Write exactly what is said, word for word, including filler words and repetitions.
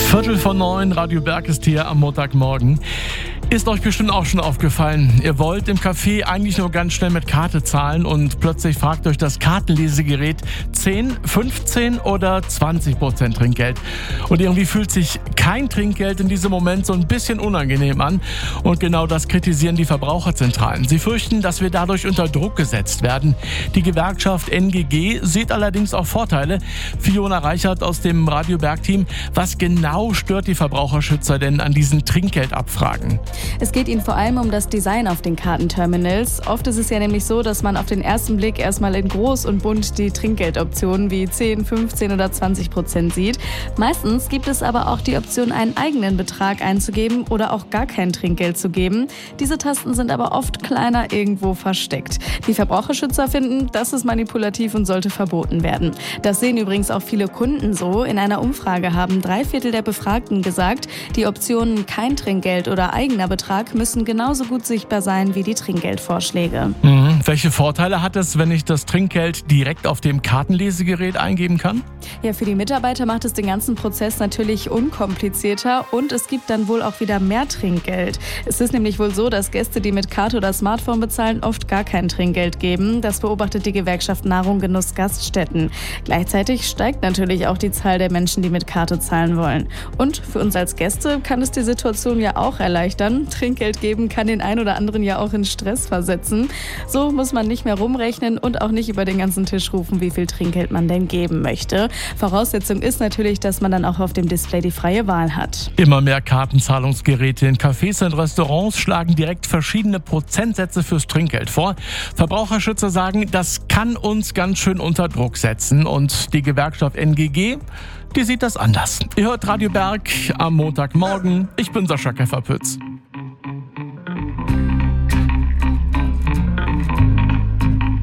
Viertel von neun, Radio Berg ist hier am Montagmorgen. Ist euch bestimmt auch schon aufgefallen, ihr wollt im Café eigentlich nur ganz schnell mit Karte zahlen und plötzlich fragt euch das Kartenlesegerät zehn, fünfzehn oder zwanzig Prozent Trinkgeld. Und irgendwie fühlt sich kein Trinkgeld in diesem Moment so ein bisschen unangenehm an. Und genau das kritisieren die Verbraucherzentralen. Sie fürchten, dass wir dadurch unter Druck gesetzt werden. Die Gewerkschaft N G G sieht allerdings auch Vorteile. Fiona Reichert aus dem Radio Berg-Team, was genau stört die Verbraucherschützer denn an diesen Trinkgeldabfragen? Es geht ihnen vor allem um das Design auf den Kartenterminals. Oft ist es ja nämlich so, dass man auf den ersten Blick erstmal in groß und bunt die Trinkgeldoptionen wie zehn, fünfzehn oder zwanzig Prozent sieht. Meistens gibt es aber auch die Option, einen eigenen Betrag einzugeben oder auch gar kein Trinkgeld zu geben. Diese Tasten sind aber oft kleiner irgendwo versteckt. Die Verbraucherschützer finden, das ist manipulativ und sollte verboten werden. Das sehen übrigens auch viele Kunden so. In einer Umfrage haben drei Viertel der Befragten gesagt, die Optionen kein Trinkgeld oder eigener Betrag müssen genauso gut sichtbar sein wie die Trinkgeldvorschläge. Mhm. Welche Vorteile hat es, wenn ich das Trinkgeld direkt auf dem Kartenlesegerät eingeben kann? Ja, für die Mitarbeiter macht es den ganzen Prozess natürlich unkomplizierter und es gibt dann wohl auch wieder mehr Trinkgeld. Es ist nämlich wohl so, dass Gäste, die mit Karte oder Smartphone bezahlen, oft gar kein Trinkgeld geben. Das beobachtet die Gewerkschaft Nahrung, Genuss, Gaststätten. Gleichzeitig steigt natürlich auch die Zahl der Menschen, die mit Karte zahlen wollen. Und für uns als Gäste kann es die Situation ja auch erleichtern. Trinkgeld geben kann den einen oder anderen ja auch in Stress versetzen. So muss man nicht mehr rumrechnen und auch nicht über den ganzen Tisch rufen, wie viel Trinkgeld man denn geben möchte. Voraussetzung ist natürlich, dass man dann auch auf dem Display die freie Wahl hat. Immer mehr Kartenzahlungsgeräte in Cafés und Restaurants schlagen direkt verschiedene Prozentsätze fürs Trinkgeld vor. Verbraucherschützer sagen, das kann uns ganz schön unter Druck setzen. Und die Gewerkschaft N G G, die sieht das anders. Ihr hört Radio Berg am Montagmorgen. Ich bin Sascha Käferpütz.